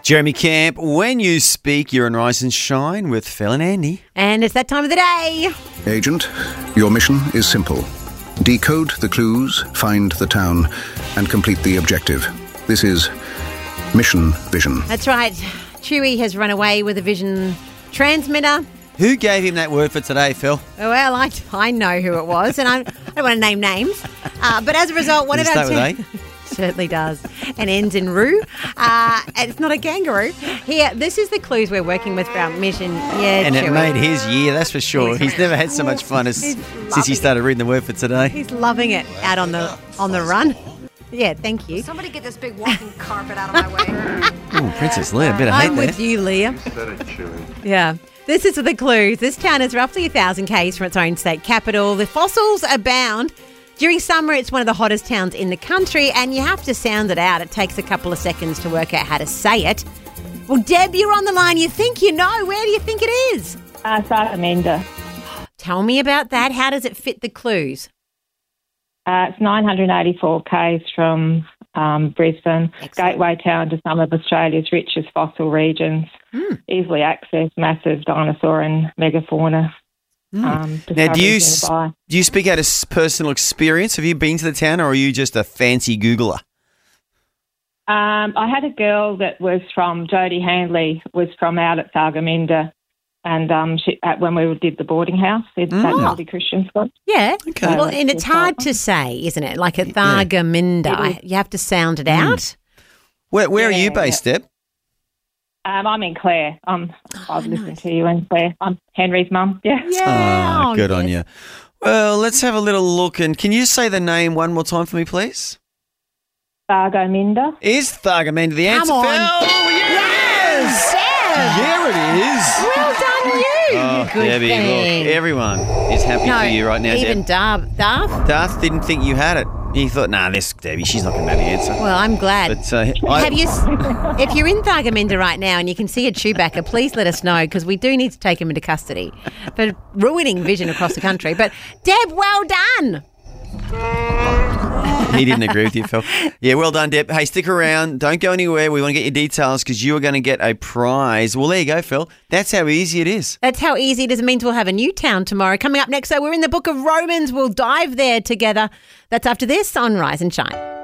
Jeremy Camp, when you speak, you're on Rise and Shine with Phil and Andy. And it's that time of the day. Agent, your mission is simple. Decode the clues, find the town, and complete the objective. This is Mission Vision. That's right. Chewie has run away with a vision transmitter. Who gave him that word for today, Phil? Well, I know who it was, and I don't want to name names. But as a result, one of our... Does it start with A? Certainly does. And ends in roo. And it's not a kangaroo. Here, this is the clues we're working with for our mission. Yeah, And Chewie. it made his year, that's for sure. He's never had so much fun since he started reading the word for today. He's loving it out on the run. Yeah, thank you. Somebody get this big walking carpet out of my way. Oh, Princess Leia, better hate I'm that. with you, Leah. Yeah. This is the clues. This town is roughly 1,000 k's from its own state capital. The fossils abound. During summer, it's one of the hottest towns in the country, and you have to sound it out. It takes a couple of seconds to work out how to say it. Well, Deb, you're on the line. You think you know. Where do you think it is? Thargomindah. Tell me about that. How does it fit the clues? It's 984 k's from Brisbane. Excellent. Gateway town to some of Australia's richest fossil regions. Easily accessed, massive dinosaur and megafauna. Now, discoveries nearby. do you speak out of personal experience? Have you been to the town, or are you just a fancy Googler? I had a girl that was from, Jodie Handley, was from out at Thargomindah, and when we did the boarding house, it's that Melody Christian school. Yeah. Okay. Well, and it's hard to say, isn't it? Like a Thargomindah. You have to sound it out. Where are you based, Deb? I'm in Clare. I've listened to you in Clare. I'm Henry's mum. Yeah. Yeah. Good on you. Well, let's have a little look. And can you say the name one more time for me, please? Thargomindah. Is Thargomindah the answer, on. Phil? Yes! Here it is. Well done, you. Oh, Good Debbie, thing. look, everyone is happy for you right now, even Deb. Darth. Darth didn't think you had it. He thought, this Debbie, she's not going to know the answer. Well, I'm glad. But Have you? If you're in Thargomindah right now and you can see a Chewbacca, please let us know, because we do need to take him into custody for ruining vision across the country. But Deb, well done. He didn't agree with you, Phil. Yeah, well done, Deb. Hey, stick around. Don't go anywhere. We want to get your details because you are going to get a prize. Well, there you go, Phil. That's how easy it is. That's how easy it is. It means we'll have a new town tomorrow. Coming up next, so we're in the book of Romans. We'll dive there together. That's after this on Rise and Shine.